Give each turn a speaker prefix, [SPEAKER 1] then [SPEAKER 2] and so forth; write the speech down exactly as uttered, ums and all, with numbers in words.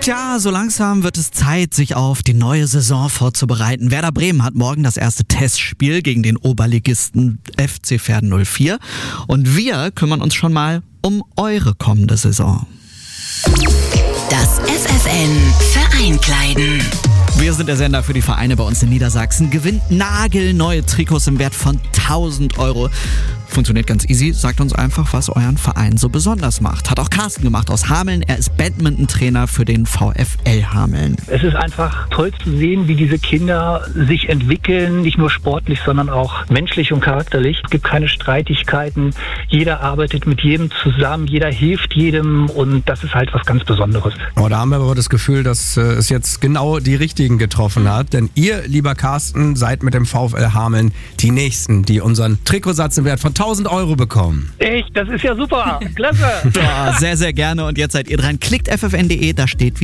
[SPEAKER 1] Tja, so langsam wird es Zeit, sich auf die neue Saison vorzubereiten. Werder Bremen hat morgen das erste Testspiel gegen den Oberligisten F C Verden null vier. Und wir kümmern uns schon mal um eure kommende Saison.
[SPEAKER 2] Das F F N Vereinkleiden.
[SPEAKER 1] Wir sind der Sender für die Vereine bei uns in Niedersachsen. Gewinnt nagelneue Trikots im Wert von tausend Euro. Funktioniert ganz easy. Sagt uns einfach, was euren Verein so besonders macht. Hat auch Carsten gemacht aus Hameln. Er ist Badminton-Trainer für den VfL Hameln.
[SPEAKER 3] Es ist einfach toll zu sehen, wie diese Kinder sich entwickeln. Nicht nur sportlich, sondern auch menschlich und charakterlich. Es gibt keine Streitigkeiten. Jeder arbeitet mit jedem zusammen. Jeder hilft jedem. Und das ist halt was ganz Besonderes.
[SPEAKER 4] Oh, da haben wir aber das Gefühl, dass äh, es jetzt genau die richtigen getroffen hat. Denn ihr, lieber Carsten, seid mit dem VfL Hameln die Nächsten, die unseren Trikotsatz im Wert von tausend Euro bekommen.
[SPEAKER 3] Echt? Das ist ja super. Klasse.
[SPEAKER 1] Ja, sehr, sehr gerne. Und jetzt seid ihr dran. Klickt F F N punkt de, da steht wie